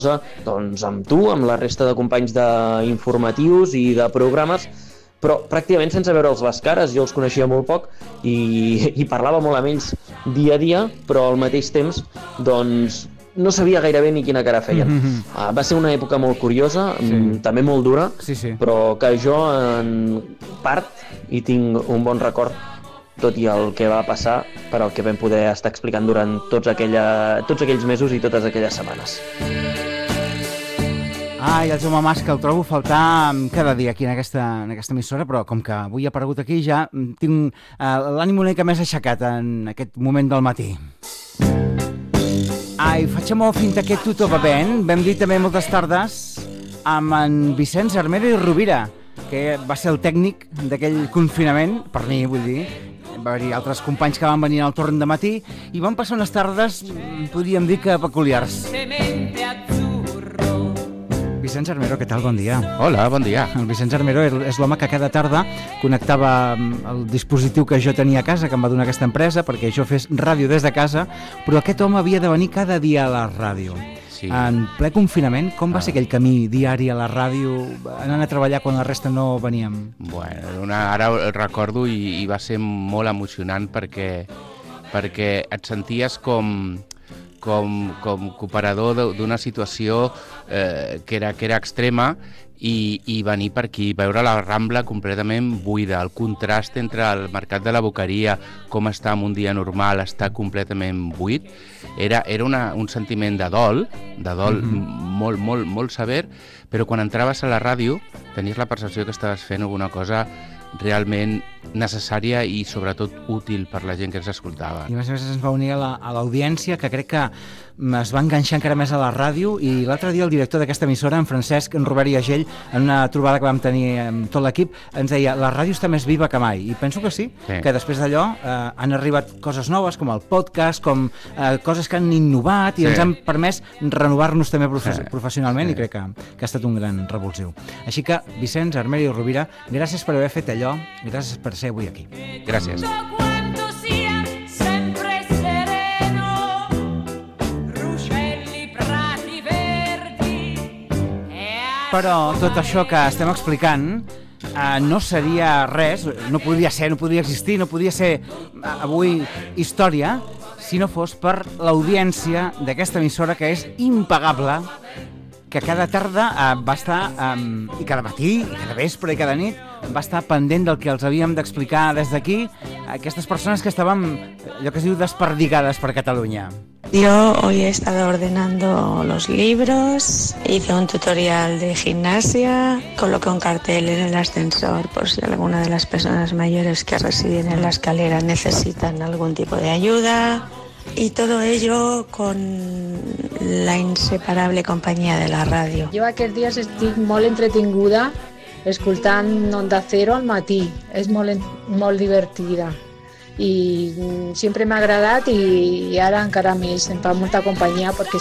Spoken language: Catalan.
doncs, amb tu, amb la resta de companys d'informatius i de programes, però pràcticament sense veure'ls les cares. Jo els coneixia molt poc i parlava molt amb ells dia a dia, però al mateix temps doncs, no sabia gairebé ni quina cara feien. Va ser una època molt curiosa, també molt dura, però que jo en part hi tinc un bon record, tot i el que va passar, per al que vam poder estar explicant durant tots aquells mesos i totes aquelles setmanes. I el Jaume Mas, que el trobo faltar cada dia aquí en aquesta emissora, però com que avui ha aparegut aquí ja tinc l'ànim una mica més aixecat en aquest moment del matí. Facciamo finta che tutto va bene. Vam dir també moltes tardes amb en Vicenç Armero i Rovira, que va ser el tècnic d'aquell confinament, per mi, vull dir. Va haver-hi altres companys que van venir al torn de matí i van passar unes tardes, podríem dir que peculiars. Vicenç Armero, què tal? Bon dia. Hola, bon dia. El Vicenç Armero és l'home que cada tarda connectava el dispositiu que jo tenia a casa, que em va donar aquesta empresa, perquè jo fes ràdio des de casa, però aquest home havia de venir cada dia a la ràdio. Sí. En ple confinament, com va ser aquell camí diari a la ràdio, anant a treballar quan la resta no veníem? Bueno, ara el recordo i va ser molt emocionant perquè et senties com cooperador d'una situació que era extrema i venir per aquí, veure la Rambla completament buida, el contrast entre el mercat de la Boqueria, com està en un dia normal, està completament buit, era un sentiment de dol molt sever, però quan entraves a la ràdio tenies la percepció que estaves fent alguna cosa realment necessària i sobretot útil per la gent que ens escoltava. I a més ens va unir a l'audiència, que crec que es va enganxar encara més a la ràdio, i l'altre dia el director d'aquesta emissora, en Francesc, en Robert i Agell, en una trobada que vam tenir amb tot l'equip, ens deia, la ràdio està més viva que mai, i penso que sí. Que després d'allò han arribat coses noves, com el podcast, com coses que han innovat i ens han permès renovar-nos també professionalment, i crec que ha estat un gran revulsiu. Així que, Vicenç Armero i Rovira, gràcies per haver fet allò, gràcies per ser avui aquí. Gràcies. Però tot això que estem explicant no seria res, no podria existir, no podia ser avui història, si no fos per l'audiència d'aquesta emissora que és impagable, que cada tarda va estar, i cada matí, i cada vespre, i cada nit, va estar pendent del que els havíem d'explicar des d'aquí, aquestes persones que estàvem, allò que es diu, desperdigades per Catalunya. Yo hoy he estado ordenando los libros, hice un tutorial de gimnasia, coloqué un cartel en el ascensor por si alguna de las personas mayores que residen en la escalera necesitan algún tipo de ayuda, y todo ello con la inseparable companyia de la ràdio. Jo aquests dies estic molt entretinguda escoltant Onda Cero al matí, és molt divertida i sempre m'ha agradat i ara encara més, em fa molta companyia perquè